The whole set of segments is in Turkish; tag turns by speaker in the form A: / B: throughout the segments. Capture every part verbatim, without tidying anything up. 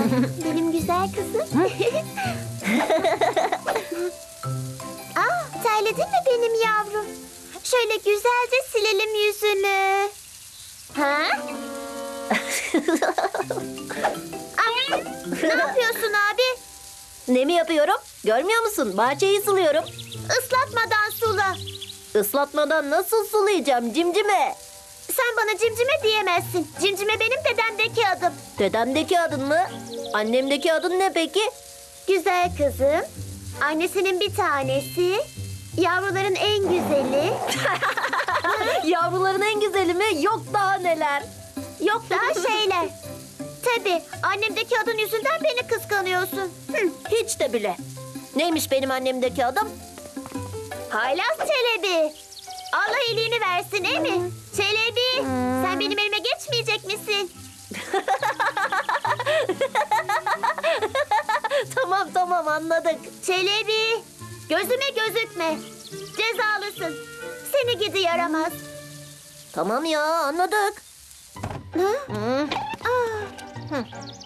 A: Benim güzel kızım. Aa, terledin mi benim yavrum? Şöyle güzelce silelim yüzünü. Ha? Ay, ne yapıyorsun abi?
B: Ne mi yapıyorum? Görmüyor musun? Bahçeyi suluyorum.
A: Islatmadan sula.
B: Islatmadan nasıl sulayacağım cimcime?
A: Sen bana cimcime diyemezsin. Cimcime benim dedemdeki adım.
B: Dedemdeki adın mı? Annemdeki adın ne peki?
A: Güzel kızım. Annesinin bir tanesi. Yavruların en güzeli.
B: Yavruların en güzeli mi? Yok daha neler.
A: Yok daha şeyler. Tabii annemdeki adın yüzünden beni kıskanıyorsun. Hı.
B: Hiç de bile. Neymiş benim annemdeki adım?
A: Haylaz Çelebi. Allah iyiliğini versin değil mi? Çelebi, sen benim elime geçmeyecek misin?
B: Tamam tamam anladık.
A: Çelebi, gözüme gözükme. Cezalısın. Seni gidi yaramaz.
B: Tamam ya anladık.
A: Hı?
B: Hı.
A: Aa.
B: Hı.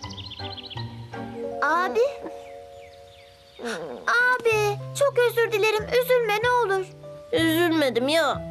A: Abi. Abi, çok özür dilerim. Üzülme ne olur.
B: Üzülmedim ya.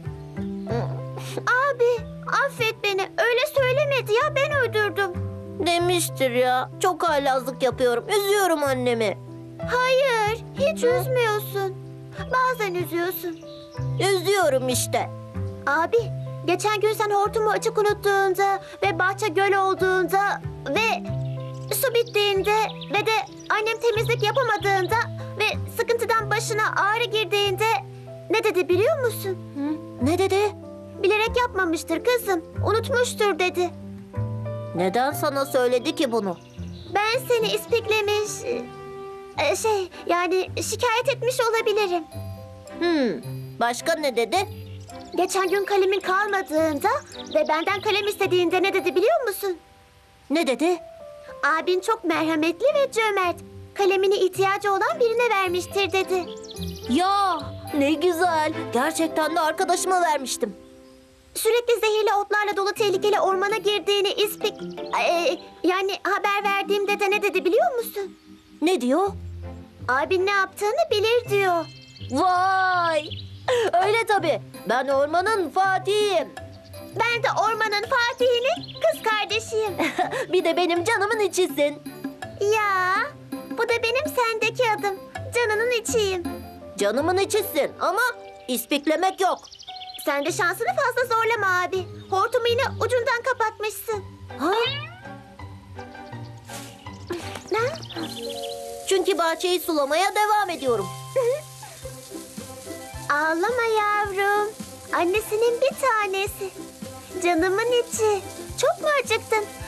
A: Abi, affet beni. Öyle söylemedi ya, ben öldürdüm.
B: Demiştir ya. Çok haylazlık yapıyorum. Üzüyorum annemi.
A: Hayır, hiç üzmüyorsun. Bazen üzüyorsun.
B: Üzüyorum işte.
A: Abi, geçen gün sen hortumu açık unuttuğunda ve bahçe göl olduğunda ve su bittiğinde ve de annem temizlik yapamadığında ve sıkıntıdan başına ağrı girdiğinde ne dedi biliyor musun?
B: Hı? Ne dedi?
A: Bilerek yapmamıştır kızım, unutmuştur dedi.
B: Neden sana söyledi ki bunu?
A: Ben seni ispiklemiş, e, şey yani şikayet etmiş olabilirim.
B: Hmm. Başka ne dedi?
A: Geçen gün kalemin kalmadığında ve benden kalem istediğinde ne dedi biliyor musun?
B: Ne dedi?
A: Abin çok merhametli ve cömert. Kalemini ihtiyacı olan birine vermiştir dedi.
B: Ya ne güzel. Gerçekten de arkadaşıma vermiştim.
A: Sürekli zehirli otlarla dolu tehlikeli ormana girdiğini ispik... e, yani haber verdiğimde de ne dedi biliyor musun?
B: Ne diyor?
A: Abin ne yaptığını bilir diyor.
B: Vay! Öyle tabii. Ben ormanın Fatih'iyim.
A: Ben de ormanın Fatih'inin kız kardeşiyim.
B: Bir de benim canımın içisin.
A: Ya bu da benim sendeki adım. Canının içiyim.
B: Canımın içisin ama ispiklemek yok.
A: Sen de şansını fazla zorlama abi. Hortumu yine ucundan kapatmışsın.
B: Ha?
A: Ne?
B: Çünkü bahçeyi sulamaya devam ediyorum.
A: Ağlama yavrum. Annesinin bir tanesi. Canımın içi. Çok mu acıktın?